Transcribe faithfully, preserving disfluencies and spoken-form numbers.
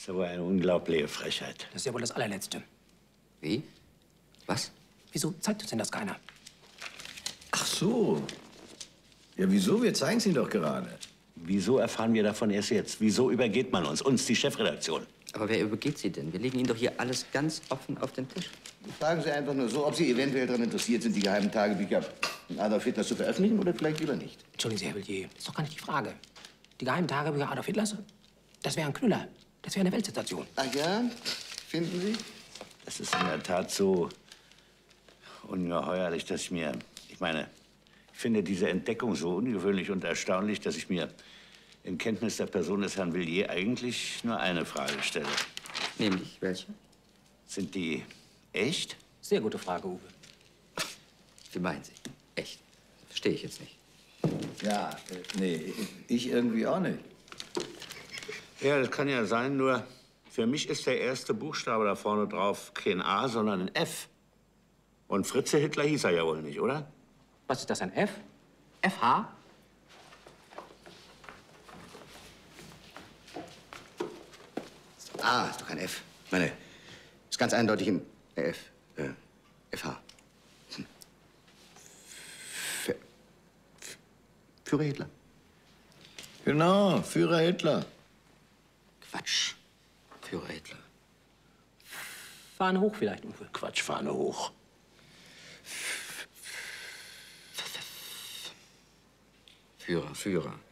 ist aber eine unglaubliche Frechheit. Das ist ja wohl das allerletzte. Wie? Was? Wieso zeigt uns denn das keiner? Ach so. Ja, wieso? Wir zeigen es Ihnen doch gerade. Wieso erfahren wir davon erst jetzt? Wieso übergeht man uns, uns, die Chefredaktion? Aber wer übergeht Sie denn? Wir legen Ihnen doch hier alles ganz offen auf den Tisch. Fragen Sie einfach nur so, ob Sie eventuell daran interessiert sind, die geheimen Tagebücher Adolf Hitlers zu veröffentlichen oder vielleicht lieber nicht. Entschuldigen Sie, Herr Villiers, das ist doch gar nicht die Frage. Die geheimen Tagebücher Adolf Hitlers? Das wäre ein Knüller. Das wäre eine Weltsensation. Ach ja? Finden Sie? Das ist in der Tat so ungeheuerlich, dass ich mir... Ich meine, ich finde diese Entdeckung so ungewöhnlich und erstaunlich, dass ich mir in Kenntnis der Person des Herrn Villiers eigentlich nur eine Frage stelle. Nämlich welche? Sind die echt? Sehr gute Frage, Uwe. Wie meinen Sie? Echt? Verstehe ich jetzt nicht. Ja, äh, nee, ich irgendwie auch nicht. Ja, das kann ja sein, nur für mich ist der erste Buchstabe da vorne drauf kein A, sondern ein F. Und Fritze Hitler hieß er ja wohl nicht, oder? Was ist das, ein F? F H? Ah, ist doch kein F. Ich meine, ist ganz eindeutig ein F. Äh, F H. Hm. F F Führer Hitler. Genau, Führer Hitler. Quatsch. Führer Hitler. Fahne hoch vielleicht, Uwe. Quatsch, Fahne hoch. Führer, Führer.